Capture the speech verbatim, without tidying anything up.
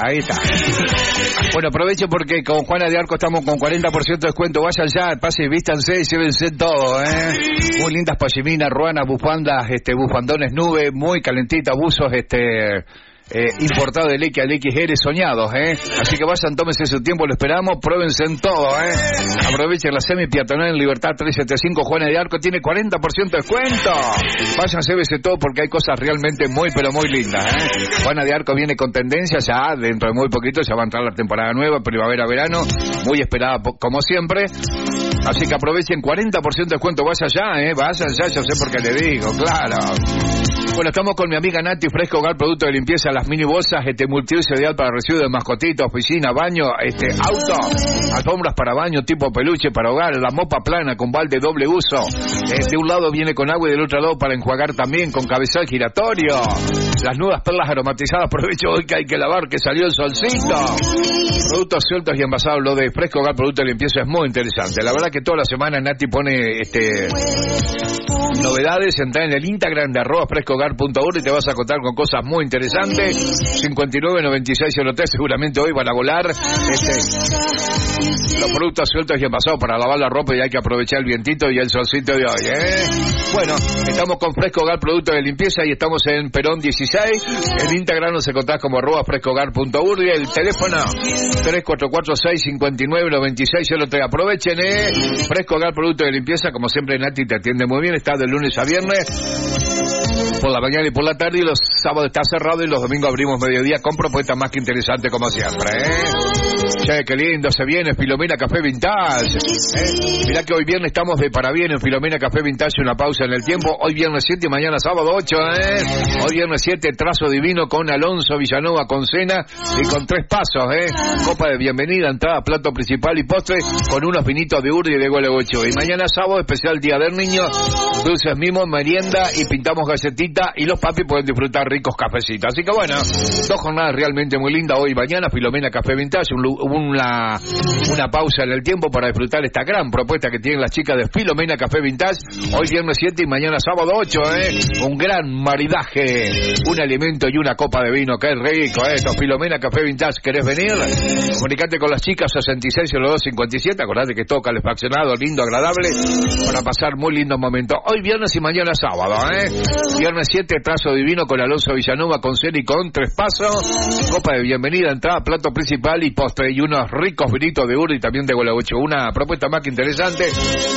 Ahí está. Bueno, aprovechen porque con Juana de Arco estamos con cuarenta por ciento de descuento. Vayan ya, pasen, vístanse y llévense todo, ¿eh? Muy lindas pashiminas, ruanas, bufandas, este, bufandones nube, muy calentitas, buzos, este... Eh, importado del X al X L soñados, ¿eh? Así que vayan, tómense su tiempo, lo esperamos, pruébense en todo, ¿eh? Aprovechen la semi peatonal en Libertad trescientos setenta y cinco, Juana de Arco tiene cuarenta por ciento de descuento. Vayan, llévese todo porque hay cosas realmente muy, pero muy lindas, ¿eh? Juana de Arco viene con tendencia ya, dentro de muy poquito ya va a entrar la temporada nueva, primavera-verano, muy esperada como siempre. Así que aprovechen, cuarenta por ciento de descuento, vayan ya, ¿eh? Vayan ya, yo sé por qué le digo, claro. Bueno, estamos con mi amiga Nati Fresco Hogar, producto de limpieza, las mini bolsas, este multiuso ideal para residuos de mascotitas, oficina, baño, este auto, alfombras para baño, tipo peluche para hogar, la mopa plana con balde doble uso. Eh, de un lado viene con agua y del otro lado para enjuagar también con cabezal giratorio. Las nuevas perlas aromatizadas, aprovecho hoy que hay que lavar, que salió el solcito. Productos sueltos y envasados, lo de Fresco Hogar, producto de limpieza es muy interesante. La verdad que toda la semana Nati pone este novedades. Entra en el Instagram de arroba frescohogar.ur y te vas a contar con cosas muy interesantes. cincuenta y nueve noventa y seis cero tres, seguramente hoy van a volar este, los productos sueltos y envasados para lavar la ropa, y hay que aprovechar el vientito y el solcito de hoy, ¿eh? Bueno, estamos con Fresco Hogar, producto de limpieza, y estamos en Perón dieciséis. En Instagram nos encontrás como arroba frescohogar.ur y el teléfono tres cuatro cuatro seis cinco nueve nueve seis cero tres. Aprovechen, ¿eh? Fresco Hogar, producto de limpieza, como siempre Nati te atiende muy bien, está de lunes a viernes por la mañana y por la tarde, y los sábados está cerrado y los domingos abrimos mediodía con propuestas más que interesantes como siempre, ¿eh? Che, qué lindo se viene Filomena Café Vintage, ¿eh? Mirá que hoy viernes estamos de para bien en Filomena Café Vintage, una pausa en el tiempo, hoy viernes siete y mañana sábado ocho, ¿eh? Hoy viernes siete, trazo divino con Alonso Villanova con cena y con tres pasos, ¿eh? Copa de bienvenida, entrada, plato principal y postre con unos vinitos de Urdi y de Gualeguaychú. Y mañana sábado, especial Día del Niño, dulces mimos, merienda y pintamos galletita, y los papis pueden disfrutar ricos cafecitos. Así que bueno, dos jornadas realmente muy lindas hoy y mañana. Filomena Café Vintage, un, una, una pausa en el tiempo para disfrutar esta gran propuesta que tienen las chicas de Filomena Café Vintage. Hoy viernes siete y mañana sábado ocho, ¿eh? Un gran maridaje, un alimento y una copa de vino. Qué rico esto, Filomena Café Vintage. ¿Querés venir? Comunicate con las chicas, sesenta y seis cero dos cincuenta y siete. Acordate que es todo calefaccionado, lindo, agradable, para pasar muy lindos momentos. Hoy viernes y mañana sábado, ¿eh? Viernes siete, trazo divino con Alonso Villanova con cena y con tres pasos, copa de bienvenida, entrada, plato principal y postre, y unos ricos vinitos de Urdi y también de Gualeguaychú. Una propuesta más que interesante.